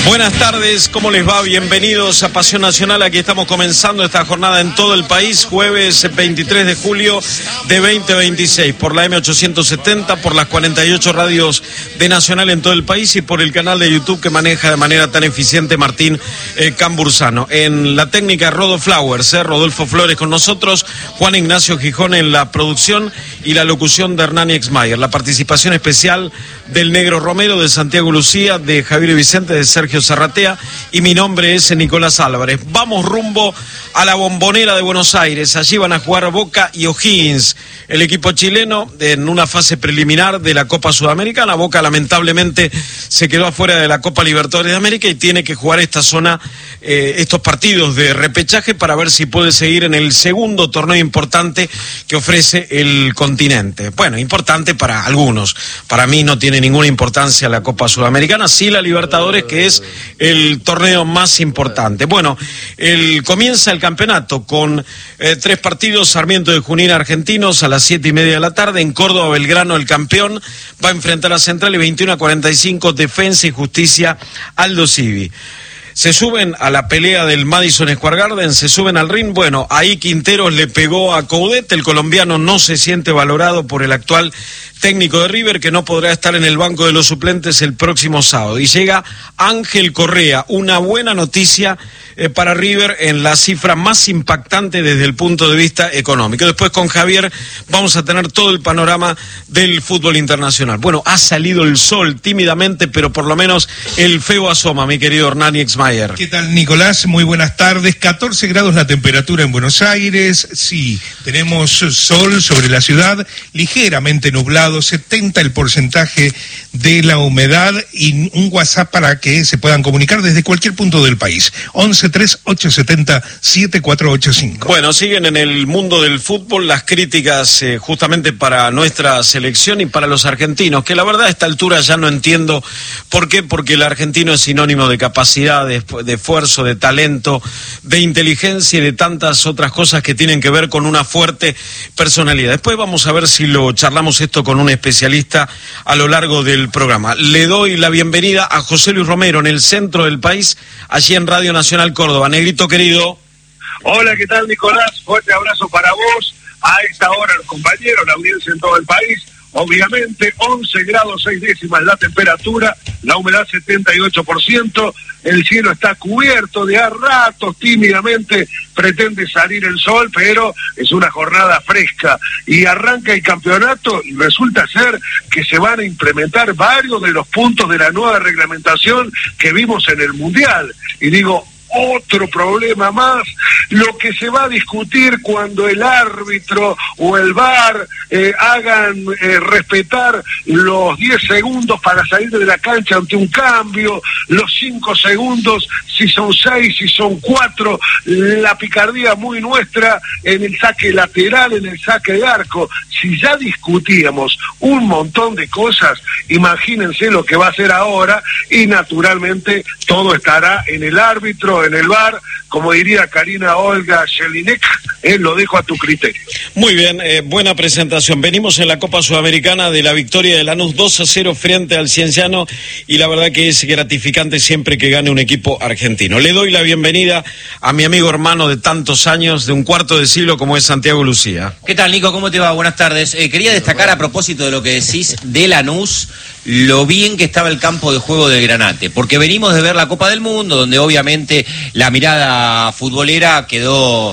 Buenas tardes, ¿cómo les va? Bienvenidos a Pasión Nacional. Aquí estamos comenzando esta jornada en todo el país, jueves 23 de julio de 2026, por la M870, por las 48 radios de Nacional en todo el país y por el canal de YouTube que maneja de manera tan eficiente Martín Cambursano. En la técnica Rodolfo Flores con nosotros, Juan Ignacio Gijón en la producción y la locución de Hernán Exmayer. La participación especial del Negro Romero, de Santiago Lucía, de Javier Vicente, de Sergio Zarratea, y mi nombre es Nicolás Álvarez. Vamos rumbo a la Bombonera de Buenos Aires. Allí van a jugar Boca y O'Higgins, el equipo chileno, en una fase preliminar de la Copa Sudamericana. Boca lamentablemente se quedó afuera de la Copa Libertadores de América y tiene que jugar esta zona, estos partidos de repechaje para ver si puede seguir en el segundo torneo importante que ofrece el continente. Bueno, importante para algunos. Para mí no tiene ninguna importancia la Copa Sudamericana, sí la Libertadores, que es el torneo más importante. Bueno, comienza el campeonato con 3 partidos. Sarmiento de Junín, Argentinos, a las 7:30 de la tarde. En Córdoba, Belgrano, el campeón, va a enfrentar a Central, y 21:45, Defensa y Justicia, Aldo Civi. Se suben a la pelea del Madison Square Garden, se suben al ring. Bueno, ahí Quinteros le pegó a Coudet. El colombiano no se siente valorado por el actual técnico de River, que no podrá estar en el banco de los suplentes el próximo sábado. Y llega Ángel Correa, una buena noticia para River en la cifra más impactante desde el punto de vista económico. Después con Javier vamos a tener todo el panorama del fútbol internacional. Bueno, ha salido el sol tímidamente, pero por lo menos el feo asoma, mi querido Hernán Exmayer. ¿Qué tal, Nicolás? Muy buenas tardes. 14 grados la temperatura en Buenos Aires. Sí, tenemos sol sobre la ciudad, ligeramente nublado, 70 el porcentaje de la humedad, y un WhatsApp para que se puedan comunicar desde cualquier punto del país. 1138707485. Bueno, siguen en el mundo del fútbol las críticas justamente para nuestra selección y para los argentinos, que la verdad a esta altura ya no entiendo por qué, porque el argentino es sinónimo de capacidad, de esfuerzo, de talento, de inteligencia y de tantas otras cosas que tienen que ver con una fuerte personalidad. Después vamos a ver si lo charlamos esto con un especialista a lo largo del programa. Le doy la bienvenida a José Luis Romero en el centro del país, allí en Radio Nacional Córdoba. Negrito querido. Hola, ¿qué tal, Nicolás? Fuerte abrazo para vos, a esta hora los compañeros, la audiencia en todo el país. Obviamente 11 grados 6 décimas la temperatura, la humedad 78%, el cielo está cubierto, de a ratos tímidamente pretende salir el sol, pero es una jornada fresca y arranca el campeonato, y resulta ser que se van a implementar varios de los puntos de la nueva reglamentación que vimos en el Mundial. Y digo, otro problema más, lo que se va a discutir cuando el árbitro o el VAR hagan respetar los 10 segundos para salir de la cancha ante un cambio, los 5 segundos, si son 6, si son 4, la picardía muy nuestra en el saque lateral, en el saque de arco. Si ya discutíamos un montón de cosas, imagínense lo que va a hacer ahora, y naturalmente todo estará en el árbitro, en el VAR, como diría Karina Olga Jelinek, lo dejo a tu criterio. Muy bien, buena presentación. Venimos en la Copa Sudamericana de la victoria de Lanús 2-0 frente al Cienciano, y la verdad que es gratificante siempre que gane un equipo argentino. Le doy la bienvenida a mi amigo hermano de tantos años, de un cuarto de siglo, como es Santiago Lucía. ¿Qué tal, Nico? ¿Cómo te va? Buenas tardes. Quería destacar, a propósito de lo que decís de Lanús, lo bien que estaba el campo de juego del Granate, porque venimos de ver la Copa del Mundo, donde obviamente la mirada futbolera quedó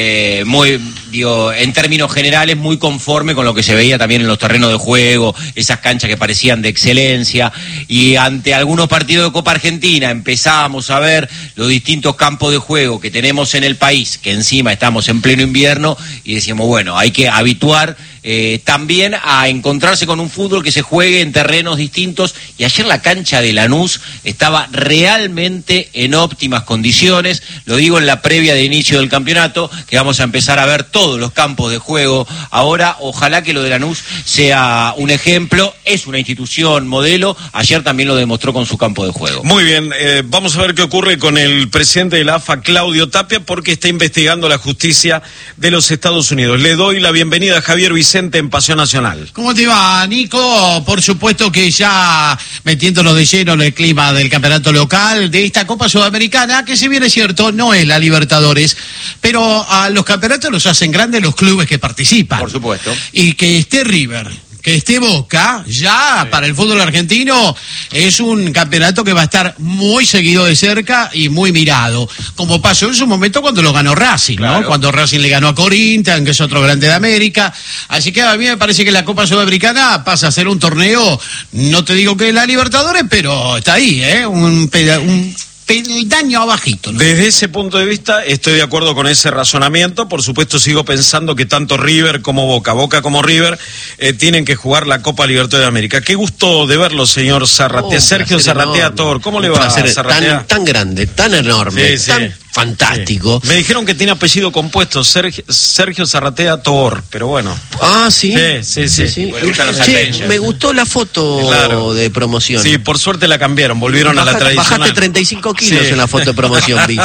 en términos generales, muy conforme con lo que se veía también en los terrenos de juego, esas canchas que parecían de excelencia, y ante algunos partidos de Copa Argentina empezábamos a ver los distintos campos de juego que tenemos en el país, que encima estamos en pleno invierno, y decíamos, bueno, hay que habituar también a encontrarse con un fútbol que se juegue en terrenos distintos, y ayer la cancha de Lanús estaba realmente en óptimas condiciones. Lo digo en la previa de inicio del campeonato, que vamos a empezar a ver todos los campos de juego ahora. Ojalá que lo de Lanús sea un ejemplo, es una institución modelo, ayer también lo demostró con su campo de juego. Muy bien, vamos a ver qué ocurre con el presidente de la AFA, Claudio Tapia, porque está investigando la justicia de los Estados Unidos. Le doy la bienvenida a Javier Vicente presente en Pasión Nacional. ¿Cómo te va, Nico? Por supuesto que ya metiéndonos de lleno en el clima del campeonato local, de esta Copa Sudamericana, que si bien es cierto, no es la Libertadores, pero a los campeonatos los hacen grandes los clubes que participan. Por supuesto. Y que esté River, que esté Boca, ya para el fútbol argentino es un campeonato que va a estar muy seguido de cerca y muy mirado, como pasó en su momento cuando lo ganó Racing, claro, ¿no? Cuando Racing le ganó a Corinthians, que es otro grande de América. Así que a mí me parece que la Copa Sudamericana pasa a ser un torneo, no te digo que es la Libertadores, pero está ahí, un peldaño abajito, ¿no? Desde ese punto de vista estoy de acuerdo con ese razonamiento. Por supuesto sigo pensando que tanto River como Boca como River tienen que jugar la Copa Libertadores de América. Qué gusto de verlo, señor Zarratea. Sergio Zarratea Tor, ¿cómo le va, Zarratea? Tan grande, tan enorme, tan fantástico. Sí. Me dijeron que tiene apellido compuesto, Sergio Zarratea Tor, pero bueno. Ah, sí. Sí. Me gustó la foto de promoción. Sí, por suerte la cambiaron, volvieron a la tradicional. Bajaste 35 kilos en la foto de promoción, vi.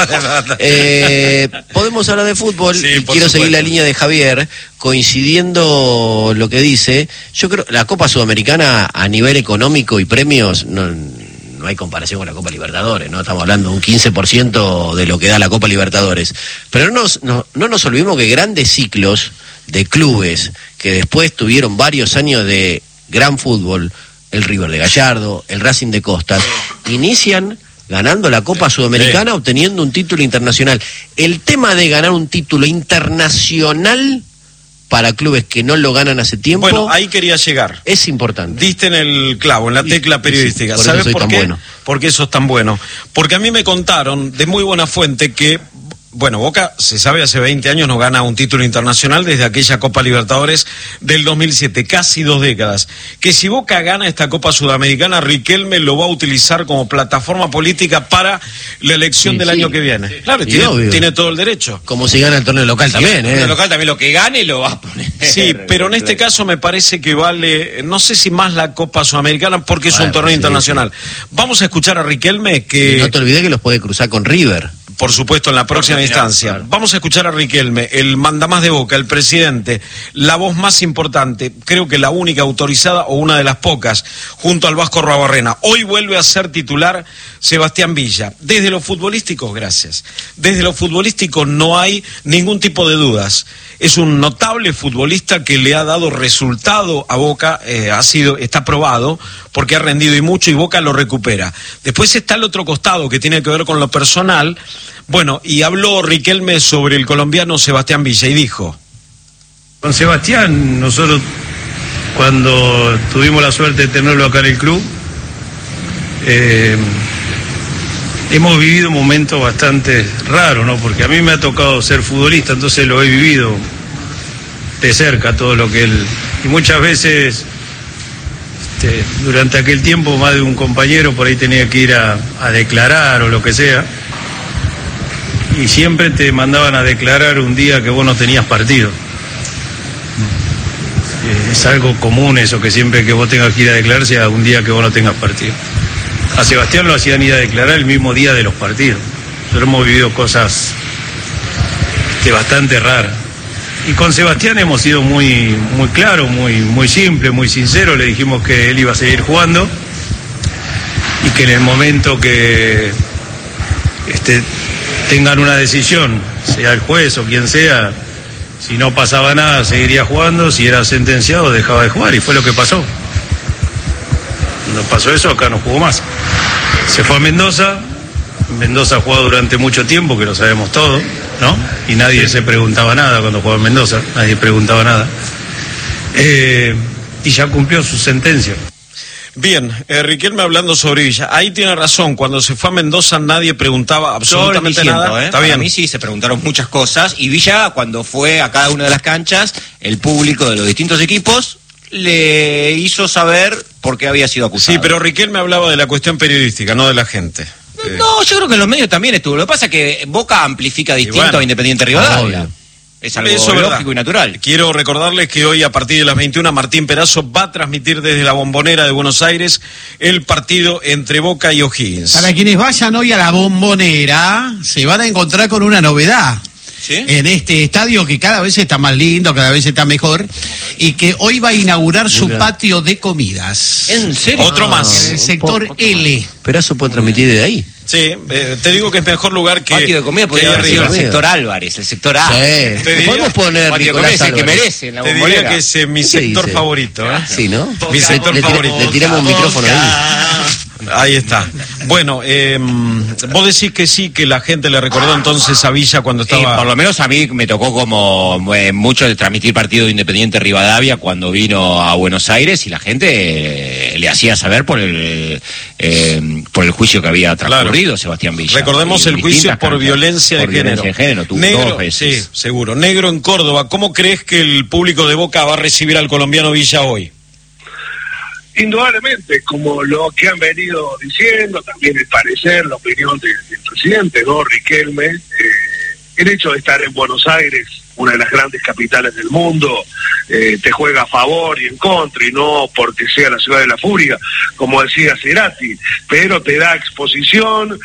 Podemos hablar de fútbol y quiero seguir la línea de Javier, coincidiendo lo que dice. Yo creo la Copa Sudamericana a nivel económico y premios no hay comparación con la Copa Libertadores, ¿no? Estamos hablando de un 15% de lo que da la Copa Libertadores. Pero no nos olvidemos que grandes ciclos de clubes que después tuvieron varios años de gran fútbol, el River de Gallardo, el Racing de Costas, inician ganando la Copa Sudamericana, obteniendo un título internacional. El tema de ganar un título internacional para clubes que no lo ganan hace tiempo. Bueno, ahí quería llegar. Es importante. Diste en el clavo, en la tecla periodística. Sí, ¿Sabes por qué? Bueno. Porque eso es tan bueno. Porque a mí me contaron de muy buena fuente que, bueno, Boca, se sabe, hace 20 años no gana un título internacional desde aquella Copa Libertadores del 2007, casi 2 décadas. Que si Boca gana esta Copa Sudamericana, Riquelme lo va a utilizar como plataforma política para la elección del año que viene. Claro, tiene todo el derecho. Como si gana el torneo local también, El torneo local también, lo que gane lo va a poner. Sí, pero en este caso me parece que vale, no sé si más la Copa Sudamericana porque es un torneo internacional. Vamos a escuchar a Riquelme que... Y no te olvides que los puede cruzar con River. Por supuesto, en la próxima instancia. Claro. Vamos a escuchar a Riquelme, el mandamás de Boca, el presidente, la voz más importante, creo que la única autorizada o una de las pocas, junto al Vasco Arruabarrena. Hoy vuelve a ser titular Sebastián Villa. Desde lo futbolístico, gracias. Desde lo futbolístico no hay ningún tipo de dudas. Es un notable futbolista que le ha dado resultado a Boca, está probado, porque ha rendido y mucho, y Boca lo recupera. Después está el otro costado que tiene que ver con lo personal. Bueno, y habló Riquelme sobre el colombiano Sebastián Villa y dijo: con Sebastián, nosotros cuando tuvimos la suerte de tenerlo acá en el club, hemos vivido momentos bastante raros, ¿no? Porque a mí me ha tocado ser futbolista, entonces lo he vivido de cerca todo lo que él... Y muchas veces, durante aquel tiempo, más de un compañero por ahí tenía que ir a declarar o lo que sea, y siempre te mandaban a declarar un día que vos no tenías partido. Es algo común eso, que siempre que vos tengas que ir a declarar sea un día que vos no tengas partido. A Sebastián lo hacían ir a declarar el mismo día de los partidos. Nosotros hemos vivido cosas bastante raras. Y con Sebastián hemos sido muy claros, muy simple, muy sincero. Le dijimos que él iba a seguir jugando y que en el momento que tengan una decisión, sea el juez o quien sea, si no pasaba nada seguiría jugando, si era sentenciado dejaba de jugar, y fue lo que pasó. Cuando pasó eso, acá no jugó más. Se fue a Mendoza. Mendoza ha jugado durante mucho tiempo, que lo sabemos todo, ¿no? Y nadie se preguntaba nada cuando jugaba en Mendoza, nadie preguntaba nada. Y ya cumplió su sentencia. Bien, Riquelme hablando sobre Villa, ahí tiene razón, cuando se fue a Mendoza nadie preguntaba absolutamente nada. Está bien. A mí sí se preguntaron muchas cosas, y Villa, cuando fue a cada una de las canchas, el público de los distintos equipos le hizo saber por qué había sido acusado. Sí, pero Riquelme hablaba de la cuestión periodística, no de la gente. No, yo creo que en los medios también estuvo. Lo que pasa es que Boca amplifica distinto a Independiente Rivadavia. Es algo lógico y natural. Quiero recordarles que hoy a partir de las 21 Martín Perazo va a transmitir desde la Bombonera de Buenos Aires el partido entre Boca y O'Higgins. Para quienes vayan hoy a la Bombonera se van a encontrar con una novedad. en este estadio que cada vez está más lindo, cada vez está mejor, y que hoy va a inaugurar su patio de comidas. ¿En serio? Otro más. En el sector L. Pero eso puede transmitir de ahí. Sí, te digo que es mejor lugar que... Patio de comida podría haber sido el sector Álvarez, el sector A. Sí. diría- Podemos poner Patio de comida Nicolás es el que Álvarez. merece en la Te diría bombonera. que es mi ¿Qué sector dice? favorito. Sí, ¿no? Mi sector le favorito. tiramos un micrófono ahí. Ahí está. Bueno, vos decís que sí, que la gente le recordó entonces a Villa cuando estaba... Por lo menos a mí me tocó como mucho de transmitir partido de Independiente Rivadavia cuando vino a Buenos Aires y la gente le hacía saber por el juicio que había transcurrido Sebastián Villa. Recordemos Y el juicio distintas por canchas. violencia Por de género. violencia de género, tuvo Negro, dos veces. sí, seguro. Negro en Córdoba. ¿Cómo crees que el público de Boca va a recibir al colombiano Villa hoy? Indudablemente, como lo que han venido diciendo, también el parecer, la opinión del presidente, ¿no? Riquelme, el hecho de estar en Buenos Aires, una de las grandes capitales del mundo, te juega a favor y en contra, y no porque sea la ciudad de la furia, como decía Cerati, pero te da exposición,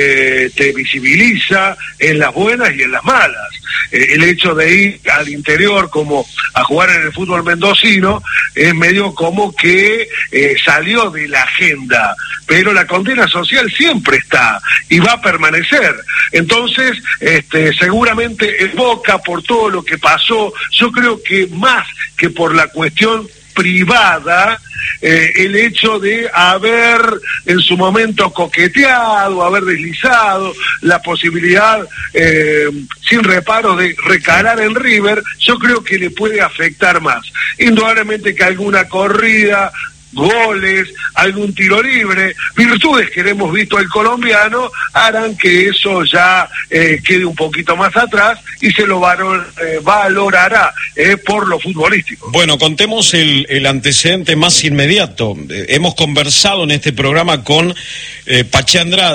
te visibiliza en las buenas y en las malas. El hecho de ir al interior como a jugar en el fútbol mendocino es medio como que salió de la agenda, pero la condena social siempre está y va a permanecer. Entonces, seguramente en Boca, por todo lo que pasó, yo creo que más que por la cuestión privada, el hecho de haber en su momento coqueteado, haber deslizado la posibilidad sin reparo de recalar en River, yo creo que le puede afectar más. Indudablemente que alguna corrida, goles, algún tiro libre, virtudes que le hemos visto al colombiano, harán que eso ya quede un poquito más atrás y se lo valorará por lo futbolístico. Bueno, contemos el antecedente más inmediato. Hemos conversado en este programa con Pache Andrade.